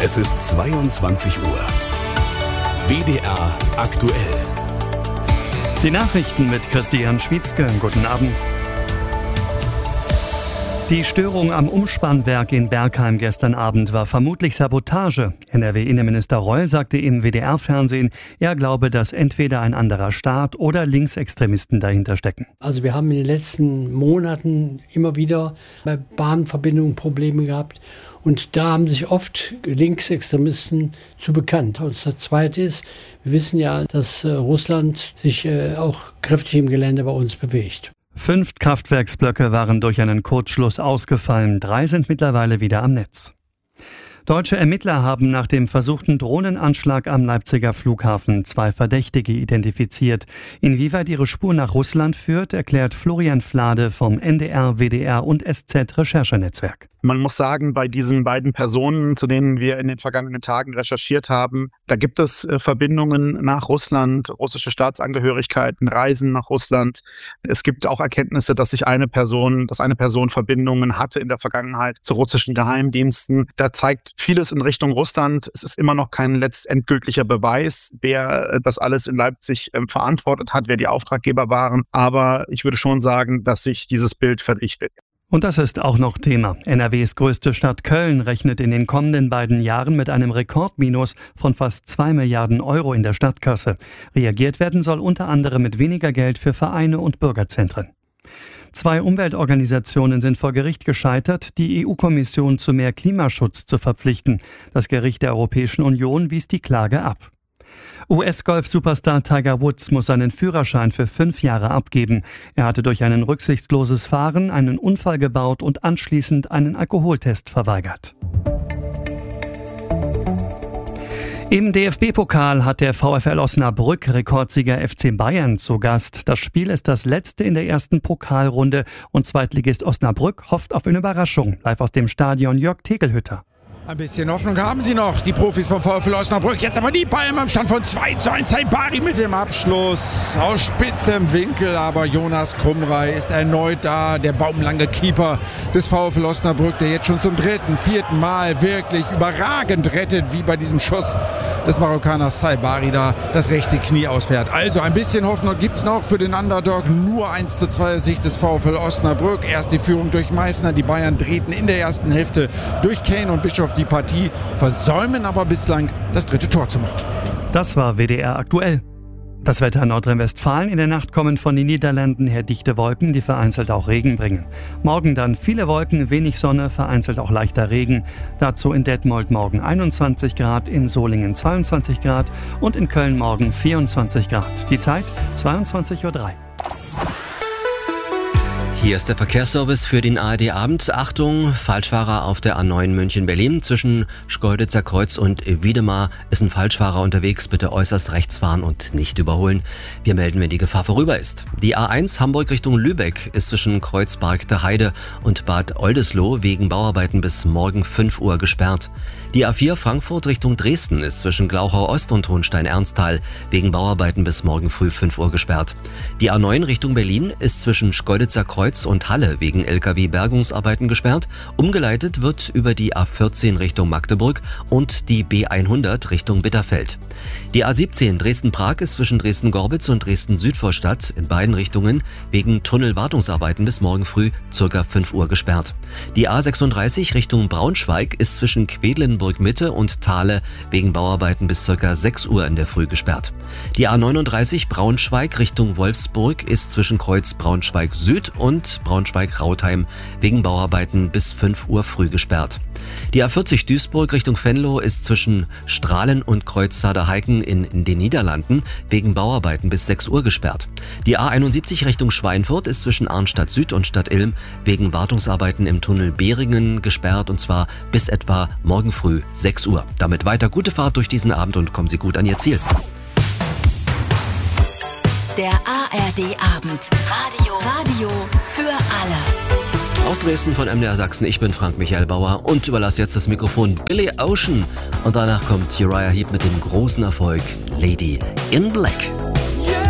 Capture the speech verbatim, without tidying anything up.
Es ist zweiundzwanzig Uhr. W D R aktuell. Die Nachrichten mit Christian Schwietzke. Guten Abend. Die Störung am Umspannwerk in Bergheim gestern Abend war vermutlich Sabotage. N R W-Innenminister Reul sagte im W D R-Fernsehen, er glaube, dass entweder ein anderer Staat oder Linksextremisten dahinter stecken. Also wir haben in den letzten Monaten immer wieder bei Bahnverbindungen Probleme gehabt. Und da haben sich oft Linksextremisten zu bekannt. Und das Zweite ist, wir wissen ja, dass äh, Russland sich äh, auch kräftig im Gelände bei uns bewegt. Fünf Kraftwerksblöcke waren durch einen Kurzschluss ausgefallen. Drei sind mittlerweile wieder am Netz. Deutsche Ermittler haben nach dem versuchten Drohnenanschlag am Leipziger Flughafen zwei Verdächtige identifiziert. Inwieweit ihre Spur nach Russland führt, erklärt Florian Flade vom N D R, W D R und S Z-Recherchenetzwerk. Man muss sagen, bei diesen beiden Personen, zu denen wir in den vergangenen Tagen recherchiert haben, da gibt es äh, Verbindungen nach Russland, russische Staatsangehörigkeiten, Reisen nach Russland. Es gibt auch Erkenntnisse, dass sich eine Person, dass eine Person Verbindungen hatte in der Vergangenheit zu russischen Geheimdiensten. Da zeigt vieles in Richtung Russland. Es ist immer noch kein letztendgültiger Beweis, wer das alles in Leipzig äh, verantwortet hat, wer die Auftraggeber waren. Aber ich würde schon sagen, dass sich dieses Bild verdichtet. Und das ist auch noch Thema. N R Ws größte Stadt Köln rechnet in den kommenden beiden Jahren mit einem Rekordminus von fast zwei Milliarden Euro in der Stadtkasse. Reagiert werden soll unter anderem mit weniger Geld für Vereine und Bürgerzentren. Zwei Umweltorganisationen sind vor Gericht gescheitert, die E U-Kommission zu mehr Klimaschutz zu verpflichten. Das Gericht der Europäischen Union wies die Klage ab. U S-Golf-Superstar Tiger Woods muss seinen Führerschein für fünf Jahre abgeben. Er hatte durch ein rücksichtsloses Fahren einen Unfall gebaut und anschließend einen Alkoholtest verweigert. Im D F B-Pokal hat der VfL Osnabrück Rekordsieger F C Bayern zu Gast. Das Spiel ist das letzte in der ersten Pokalrunde und Zweitligist Osnabrück hofft auf eine Überraschung. Live aus dem Stadion Jörg Tegelhütter. Ein bisschen Hoffnung haben sie noch, die Profis vom VfL Osnabrück. Jetzt aber die Bayern am Stand von zwei zu eins. Saibari mit dem Abschluss aus spitzem Winkel. Aber Jonas Krumrei ist erneut da, der baumlange Keeper des VfL Osnabrück, der jetzt schon zum dritten, vierten Mal wirklich überragend rettet, wie bei diesem Schuss des Marokkaners Saibari da das rechte Knie ausfährt. Also ein bisschen Hoffnung gibt es noch für den Underdog. Nur eins zu zwei aus Sicht des VfL Osnabrück. Erst die Führung durch Meißner. Die Bayern drehten in der ersten Hälfte durch Kane und Bischof die Partie, versäumen aber bislang das dritte Tor zu machen. Das war W D R aktuell. Das Wetter in Nordrhein-Westfalen. In der Nacht kommen von den Niederlanden her dichte Wolken, die vereinzelt auch Regen bringen. Morgen dann viele Wolken, wenig Sonne, vereinzelt auch leichter Regen. Dazu in Detmold morgen einundzwanzig Grad, in Solingen zweiundzwanzig Grad und in Köln morgen vierundzwanzig Grad. Die Zeit zweiundzwanzig Uhr drei. Hier ist der Verkehrsservice für den A R D-Abend. Achtung, Falschfahrer auf der A neun München-Berlin. Zwischen Schkeuditzer Kreuz und Wiedemar ist ein Falschfahrer unterwegs. Bitte äußerst rechts fahren und nicht überholen. Wir melden, wenn die Gefahr vorüber ist. Die A eins Hamburg Richtung Lübeck ist zwischen Kreuzberg der Heide und Bad Oldesloe wegen Bauarbeiten bis morgen fünf Uhr gesperrt. Die A vier Frankfurt Richtung Dresden ist zwischen Glauchau Ost und Hohenstein-Ernsthal wegen Bauarbeiten bis morgen früh fünf Uhr gesperrt. Die A neun Richtung Berlin ist zwischen Schkeuditzer Kreuz und Halle wegen L K W-Bergungsarbeiten gesperrt. Umgeleitet wird über die A vierzehn Richtung Magdeburg und die B hundert Richtung Bitterfeld. Die A siebzehn Dresden-Prag ist zwischen Dresden-Gorbitz und Dresden-Südvorstadt in beiden Richtungen wegen Tunnelwartungsarbeiten bis morgen früh ca. fünf Uhr gesperrt. Die A sechsunddreißig Richtung Braunschweig ist zwischen Quedlinburg-Mitte und Thale wegen Bauarbeiten bis ca. sechs Uhr in der Früh gesperrt. Die A neununddreißig Braunschweig Richtung Wolfsburg ist zwischen Kreuz Braunschweig-Süd und Braunschweig-Rautheim wegen Bauarbeiten bis fünf Uhr früh gesperrt. Die A vierzig Duisburg Richtung Venlo ist zwischen Strahlen und Kreuz Saarheiken in den Niederlanden wegen Bauarbeiten bis sechs Uhr gesperrt. Die A einundsiebzig Richtung Schweinfurt ist zwischen Arnstadt Süd und Stadt Ilm wegen Wartungsarbeiten im Tunnel Behringen gesperrt und zwar bis etwa morgen früh sechs Uhr. Damit weiter gute Fahrt durch diesen Abend und kommen Sie gut an Ihr Ziel. Der A R D-Abend. Radio. Radio für alle. Aus Dresden von M D R Sachsen, ich bin Frank Michael Bauer und überlasse jetzt das Mikrofon Billy Ocean. Und danach kommt Uriah Heep mit dem großen Erfolg Lady in Black.